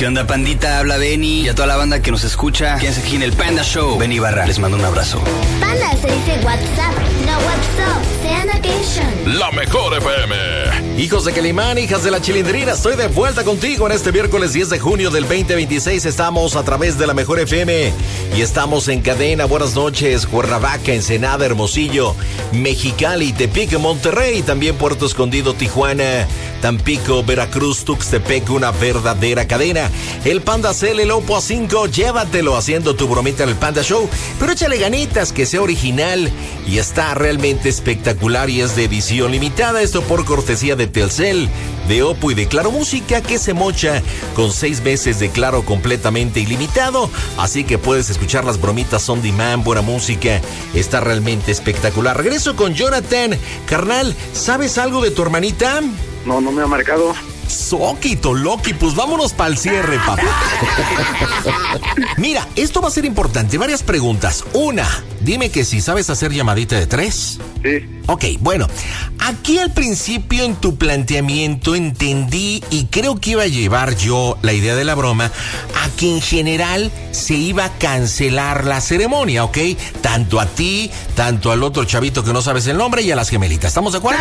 ¿Qué onda, pandita? Habla Benny y a toda la banda que nos escucha. Quédense aquí en el Panda Show. Benny Barra, les mando un abrazo. Panda se dice WhatsApp, no WhatsApp. Sean occasion. La mejor FM. Hijos de Calimán, hijas de la Chilindrina, estoy de vuelta contigo en este miércoles 10 de junio del 2026. Estamos a través de la mejor FM y estamos en cadena. Buenas noches, Cuernavaca, Ensenada, Hermosillo, Mexicali, Tepic, Monterrey, también Puerto Escondido, Tijuana, Tampico, Veracruz, Tuxtepec, una verdadera cadena. El Panda Cel, el Oppo A5, llévatelo haciendo tu bromita en el Panda Show, pero échale ganitas, que sea original y está realmente espectacular y es de edición limitada. Esto por cortesía de Telcel, de Oppo y de Claro Música, que se mocha con 6 meses de Claro completamente ilimitado, así que puedes escuchar las bromitas on demand, buena música, está realmente espectacular. Regreso con Jonathan. Carnal, ¿sabes algo de tu hermanita? No me ha marcado. Soquito, Loki, pues vámonos para el cierre, papá. Mira, esto va a ser importante. Varias preguntas. Una, dime que si sabes hacer llamadita de 3. Sí. Ok, bueno, aquí al principio en tu planteamiento entendí y creo que iba a llevar yo la idea de la broma a que en general se iba a cancelar la ceremonia, ¿ok? Tanto a ti, tanto al otro chavito que no sabes el nombre y a las gemelitas, ¿estamos de acuerdo?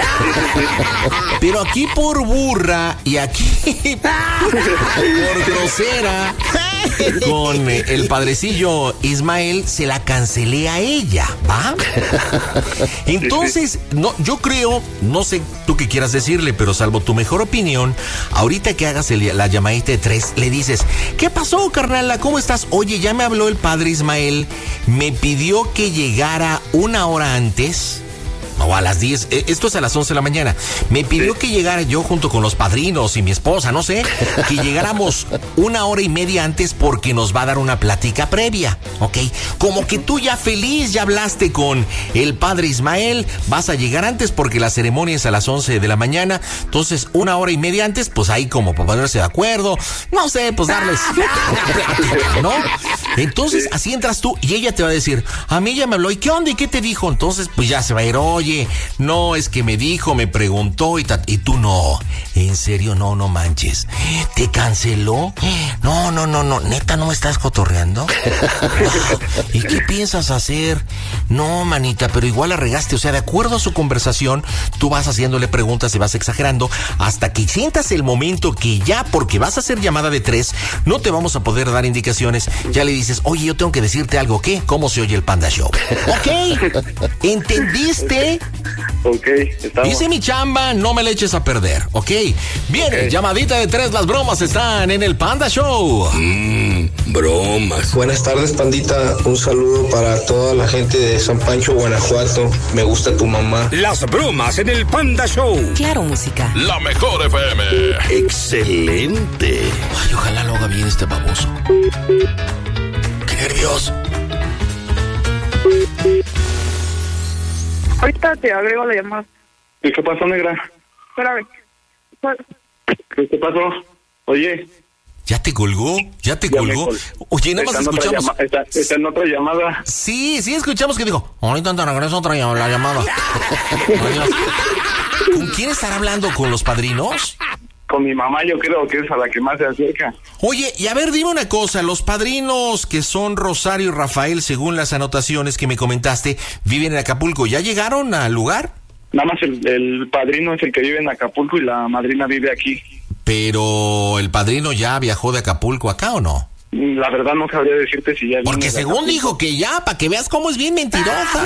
Pero aquí por burra y aquí por grosera con el padrecillo Ismael se la cancelé a ella, ¿va? Entonces, no, yo creo, no sé tú qué quieras decirle, pero salvo tu mejor opinión, ahorita que hagas la llamadita de 3, le dices, ¿qué pasó, carnala? ¿Cómo estás? Oye, ya me habló el padre Ismael, me pidió que llegara 1 hora antes. No, a las 10, esto es a las 11 de la mañana. Me pidió que llegara yo junto con los padrinos y mi esposa, no sé, que llegáramos 1 hora y media antes porque nos va a dar una plática previa, ¿ok? Como que tú ya feliz, ya hablaste con el padre Ismael, vas a llegar antes porque la ceremonia es a las 11 de la mañana, entonces 1 hora y media antes, pues ahí como para ponerse de acuerdo, no sé, pues darles una plática, ¿no? Entonces así entras tú y ella te va a decir, a mí ya me habló, ¿y qué onda? ¿Y qué te dijo? Entonces pues ya se va a ir, oye, no, es que me dijo, me preguntó y tú no, en serio, no manches, ¿te canceló? No, neta, ¿no me estás cotorreando? ¿Y qué piensas hacer? No, manita, pero igual la regaste, o sea, de acuerdo a su conversación, tú vas haciéndole preguntas y vas exagerando hasta que sientas el momento que ya, porque vas a hacer llamada de 3, no te vamos a poder dar indicaciones, ya le dices, oye, yo tengo que decirte algo, ¿qué? ¿Cómo se oye el Panda Show? ¿Ok? ¿Entendiste? Ok, estamos. Hice mi chamba, no me le eches a perder, ¿ok? Bien, okay. Llamadita de 3, las bromas están en el Panda Show. Bromas. Buenas tardes, pandita. Un saludo para toda la gente de San Pancho, Guanajuato. Me gusta tu mamá. Las bromas en el Panda Show. Claro Música. La mejor FM. Excelente. Ay, ojalá lo haga bien este baboso. Qué nervios. Ahorita te agrego la llamada. ¿Y qué pasó, negra? Espérame. ¿Qué pasó? Oye. ¿Ya te colgó? Oye, nada más escuchamos. Está en otra llamada. Sí, escuchamos que dijo, ahorita te regreso la llamada. ¿Con quién estará hablando? ¿Con los padrinos? Con mi mamá, yo creo que es a la que más se acerca. Oye, y a ver, dime una cosa, los padrinos que son Rosario y Rafael, según las anotaciones que me comentaste, viven en Acapulco, ¿ya llegaron al lugar? Nada más el padrino es el que vive en Acapulco y la madrina vive aquí. Pero, ¿el padrino ya viajó de Acapulco acá o no? La verdad no sabría decirte si ya... Porque según dijo que ya, para que veas cómo es bien mentirosa.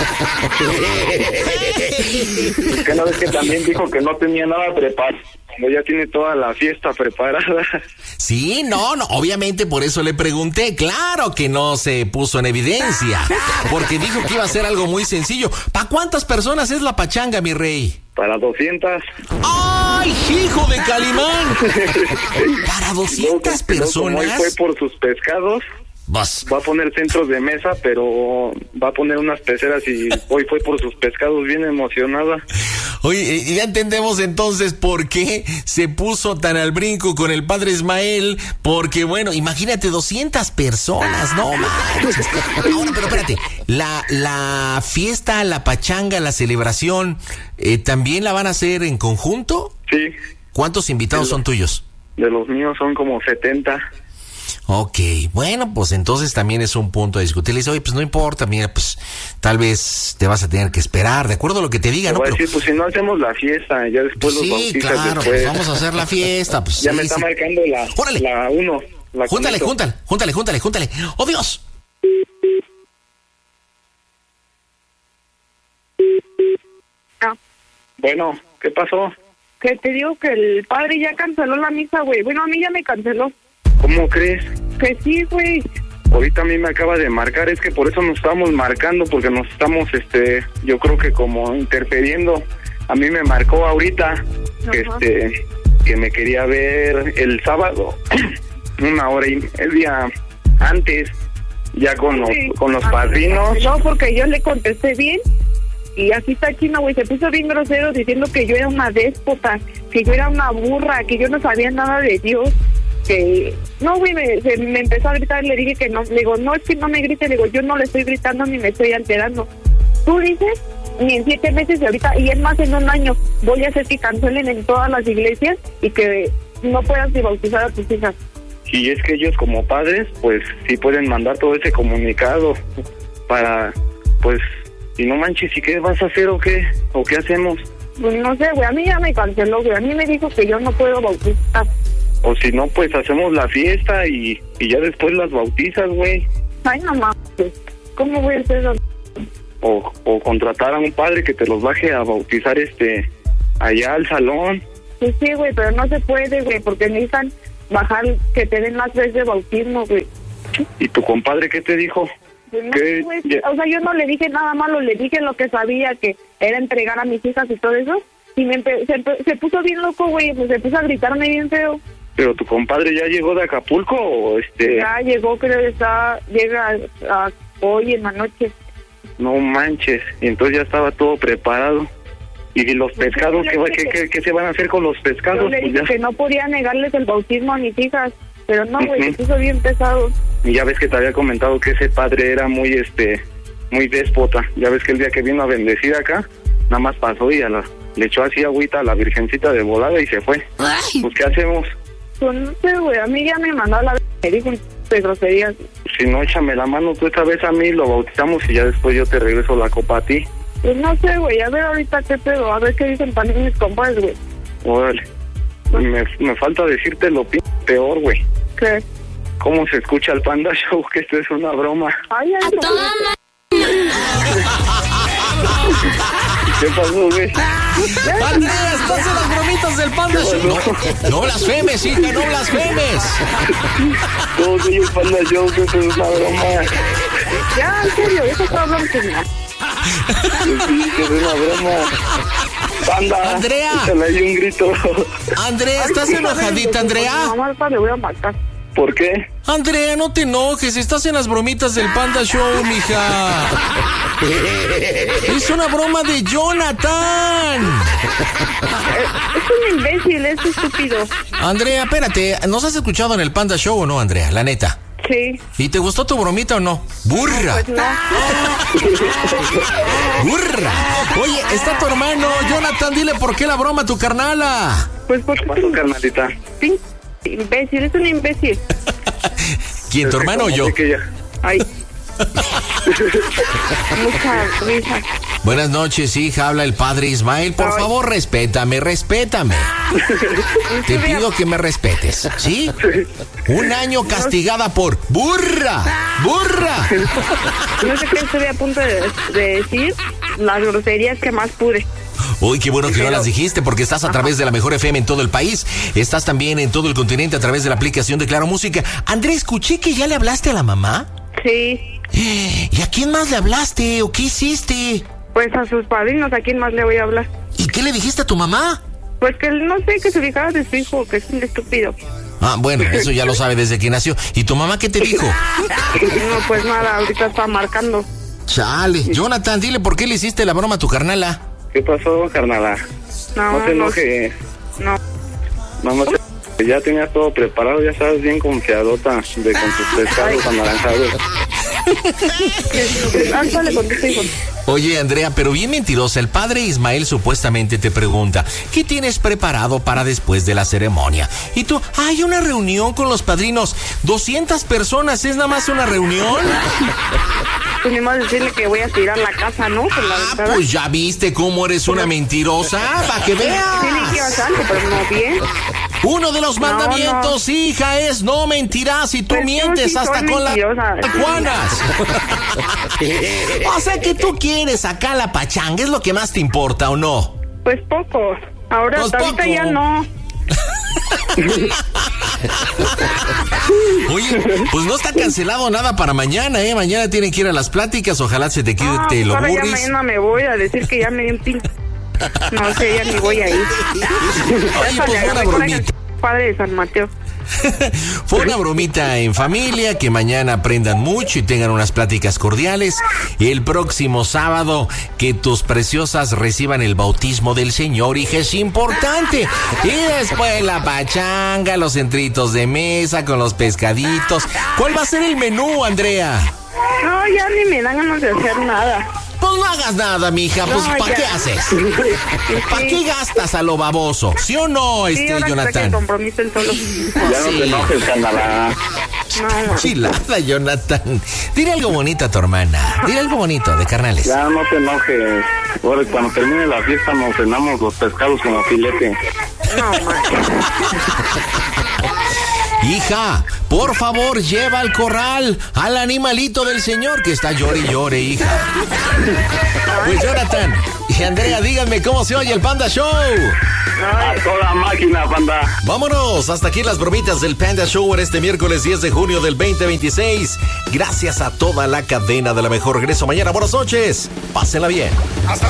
Es que no ves que también dijo que no tenía nada preparado, cuando ya tiene toda la fiesta preparada. Sí, no, obviamente por eso le pregunté. Claro que no se puso en evidencia, porque dijo que iba a ser algo muy sencillo. ¿Para cuántas personas es la pachanga, mi rey? Para 200. ¡Ay, hijo de Calimán! Para 200 personas. Como él fue por sus pescados, va a poner centros de mesa, pero va a poner unas peceras y hoy fue por sus pescados, bien emocionada. Oye, ya entendemos entonces por qué se puso tan al brinco con el padre Ismael, porque bueno, imagínate 200 personas, no manches. Ahora, pero espérate, la fiesta, la pachanga, la celebración, ¿también la van a hacer en conjunto? Sí. ¿Cuántos invitados son tuyos? De los míos son como 70. Ok, bueno, pues entonces también es un punto a discutir. Le dice, oye, pues no importa, mira, pues tal vez te vas a tener que esperar, de acuerdo a lo que te diga, Te ¿no? voy a Pero, decir, pues si no hacemos la fiesta, ya después los sí, bautizas claro, después. pues vamos a hacer la fiesta. Pues, Ya sí, me está sí. marcando Órale. la 1. Júntale. ¡Oh, Dios! No. Bueno, ¿qué pasó? Que te digo que el padre ya canceló la misa, güey. Bueno, a mí ya me canceló. ¿Cómo crees? Que sí, güey. Ahorita a mí me acaba de marcar, es que por eso nos estamos marcando, porque nos estamos, yo creo que como interfiriendo. A mí me marcó ahorita, que me quería ver el sábado, 1 hora y media antes, ya con los padrinos. No, porque yo le contesté bien. Y así está Chino, güey, se puso bien grosero diciendo que yo era una déspota, que yo era una burra, que yo no sabía nada de Dios, que... No, güey, me empezó a gritar, le dije que no, le digo, no, es que no me grite, le digo, yo no le estoy gritando ni me estoy alterando. Tú dices, ni en 7 meses de ahorita, y es más, en 1 año, voy a hacer que cancelen en todas las iglesias y que no puedas ni bautizar a tus hijas. Y es que ellos como padres, pues sí pueden mandar todo ese comunicado para, pues... Y no manches, ¿y qué vas a hacer o qué? ¿O qué hacemos? Pues no sé, güey, a mí ya me canceló, güey. A mí me dijo que yo no puedo bautizar. O si no, pues hacemos la fiesta y ya después las bautizas, güey. Ay, no mames. ¿Cómo voy a hacer eso? O contratar a un padre que te los baje a bautizar allá al salón. Pues sí, güey, pero no se puede, güey, porque necesitan bajar, que te den las veces de bautismo, güey. ¿Y tu compadre qué te dijo? Pues no, güey, o sea, yo no le dije nada malo, le dije lo que sabía, que era entregar a mis hijas y todo eso, y se puso bien loco, güey, pues se puso a gritarme bien feo. ¿Pero tu compadre ya llegó de Acapulco o Ya llegó, creo que llega hoy en la noche. No manches, y entonces ya estaba todo preparado. ¿Y los pescados? ¿Qué se van a hacer con los pescados? Yo le dije Pues ya... que no podía negarles el bautismo a mis hijas, pero no, güey, se puso bien pesado. Y ya ves que te había comentado que ese padre era muy déspota. Ya ves que el día que vino a bendecir acá, nada más pasó y le echó así agüita a la virgencita de volada y se fue. Ay. Pues, ¿qué hacemos? Pues no sé, güey, a mí ya me mandó a me dijo de groserías. Si no, échame la mano tú esta vez a mí, lo bautizamos y ya después yo te regreso la copa a ti. Pues no sé, güey, a ver ahorita qué pedo, a ver qué dicen también mis compadres, güey. Órale. Me falta decirte lo peor, güey. ¿Qué? ¿Cómo se escucha el Panda Show? Que esto es una broma. Ay, ay, ¿Qué pasó, güey? Andrea, estás en las bromitas del Panda Show. No blasfemes, hija, no blasfemes. No, soy el Panda Show, que esto es una broma. Ya, en serio, eso está hablando que no. Sí, que es una broma. Panda, Andrea. échale ahí un grito. Andrea, ¿estás enojadita, Andrea? Mamá, le voy a matar. ¿Por qué? Andrea, no te enojes, estás en las bromitas del Panda Show, mija. Es una broma de Jonathan. Es un imbécil, es estúpido. Andrea, espérate, ¿nos has escuchado en el Panda Show o no, Andrea? La neta. Sí. ¿Y te gustó tu bromita o no? ¡Burra! Pues no. ¡Burra! Oye, está tu hermano, Jonathan, dile por qué la broma a tu carnala. Pues porque ¿Qué pasó, carnalita? imbécil, es un imbécil. ¿Quién, tu hermano o yo? Ay. Mucha risa. Buenas noches, hija, habla el padre Ismael. Por favor, respétame. Te pido que me respetes, ¿sí? 1 año castigada por burra. No sé qué estoy a punto de decir, las groserías que más pude. Uy, qué bueno que no las dijiste, porque estás a través de la mejor FM en todo el país. Estás también en todo el continente a través de la aplicación de Claro Música. Andrés, escuché que ya le hablaste a la mamá. Sí. ¿Y a quién más le hablaste o qué hiciste? Pues a sus padrinos, ¿a quién más le voy a hablar? ¿Y qué le dijiste a tu mamá? Pues que no sé, que se fijara de su hijo, que es un estúpido. Ah, bueno, eso ya lo sabe desde que nació. ¿Y tu mamá qué te dijo? No, pues nada, ahorita está marcando. Chale. Jonathan, dile por qué le hiciste la broma a tu carnala. ¿Qué pasó, carnala? No te enojes. No. No te... Ya tenías todo preparado, ya sabes, bien confiadota con tus pescados anaranjados. Ahorita le contesto, hijo. Oye, Andrea, pero bien mentirosa. El padre Ismael supuestamente te pregunta, ¿qué tienes preparado para después de la ceremonia? Y tú, hay una reunión con los padrinos. 200 personas, ¿es nada más una reunión? Pues ni más decirle que voy a tirar la casa, ¿no? Por la ventana. Pues ya viste cómo eres una mentirosa, para que veas. Sí, le quiero hacer algo, pero no bien. Uno de los mandamientos, hija, es no mentirás y tú Pues yo mientes sí hasta soy con mentirosa. las Juanas. O sea que tú quieres acá la pachanga, ¿es lo que más te importa o no? Pues poco. Ahora, Pues hasta ahorita poco. ya no. Oye, pues no está cancelado nada para mañana, ¿eh? Mañana tienen que ir a las pláticas, ojalá se te quite lo ahora ya burris. mañana me voy a decir que ya me di un pin. No sé, ya ni voy a ir. Oye, pues fue una bromita. Padre de San Mateo. Fue una bromita en familia, que mañana aprendan mucho y tengan unas pláticas cordiales. El próximo sábado, que tus preciosas reciban el bautismo del Señor, hija, es importante. Y después la pachanga, los centritos de mesa con los pescaditos. ¿Cuál va a ser el menú, Andrea? No, ya ni me dan ganas de hacer nada. Pues no hagas nada, mija, pues No, ¿para ya. qué haces? ¿Para qué gastas a lo baboso? ¿Sí o no, Sí, ahora que saque el Jonathan? compromiso el solo. Ya no te enojes, Canadá. No, Chilada, Jonathan. Dile algo bonito a tu hermana. Dile algo bonito de carnales. Ya no te enojes. Ahora, cuando termine la fiesta, nos cenamos los pescados como filete. no, man. Hija, por favor, lleva al corral al animalito del Señor que está llore y llore, hija. Pues Jonathan y Andrea, díganme cómo se oye el Panda Show. A toda máquina, banda. Vámonos, hasta aquí las bromitas del Panda Show en este miércoles 10 de junio del 2026. Gracias a toda la cadena de La Mejor. Regreso mañana, buenas noches. Pásenla bien.